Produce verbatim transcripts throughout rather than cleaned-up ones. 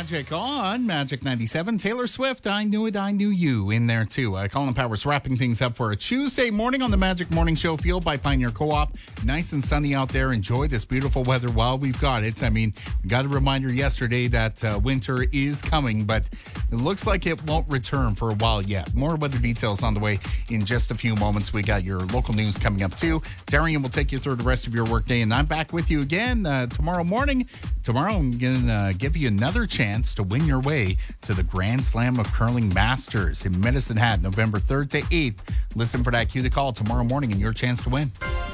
Magic on Magic ninety-seven. Taylor Swift, I Knew It, I Knew You in there too. Uh, Colin Powers wrapping things up for a Tuesday morning on the Magic Morning Show, fueled by Pioneer Co-op. Nice and sunny out there. Enjoy this beautiful weather while we've got it. I mean, we got a reminder yesterday that uh, winter is coming, but it looks like it won't return for a while yet. More weather details on the way in just a few moments. We got your local news coming up too. Darian will take you through the rest of your workday, and I'm back with you again uh, tomorrow morning. Tomorrow I'm going to uh, give you another chance to win your way to the Grand Slam of Curling Masters in Medicine Hat, November third to eighth. Listen for that cue to call tomorrow morning and your chance to win.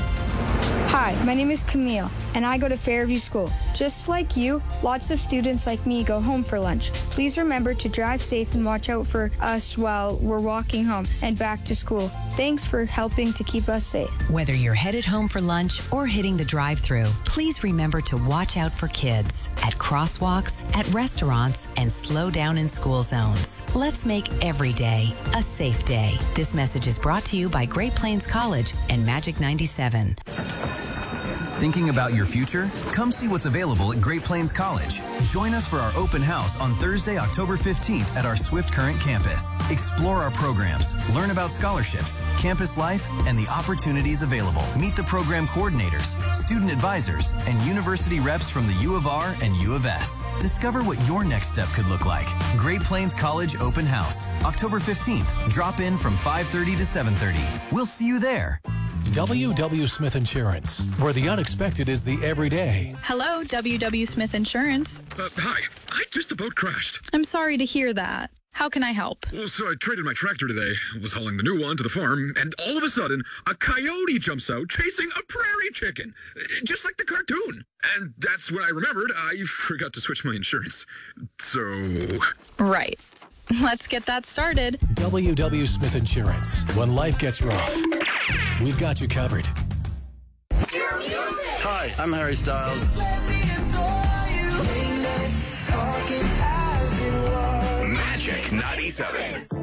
Hi, my name is Camille, and I go to Fairview School. Just like you, lots of students like me go home for lunch. Please remember to drive safe and watch out for us while we're walking home and back to school. Thanks for helping to keep us safe. Whether you're headed home for lunch or hitting the drive-thru, please remember to watch out for kids at crosswalks, at restaurants, and slow down in school zones. Let's make every day a safe day. This message is brought to you by Great Plains College and Magic ninety-seven. Thinking about your future? Come see what's available at Great Plains College. Join us for our open house on Thursday, October fifteenth at our Swift Current campus. Explore our programs, learn about scholarships, campus life, and the opportunities available. Meet the program coordinators, student advisors, and university reps from the U of R and U of S. Discover what your next step could look like. Great Plains College Open House, October fifteenth. Drop in from five thirty to seven thirty. We'll see you there. W W. Smith Insurance, where the unexpected is the everyday. Hello, W W. Smith Insurance. Uh, hi, I just about crashed. I'm sorry to hear that. How can I help? Well, so I traded my tractor today, was hauling the new one to the farm, and all of a sudden, a coyote jumps out chasing a prairie chicken, just like the cartoon. And that's when I remembered I forgot to switch my insurance. So... Right. Let's get that started. W W. Smith Insurance. When life gets rough, we've got you covered. Hi, I'm Harry Styles. Magic ninety-seven.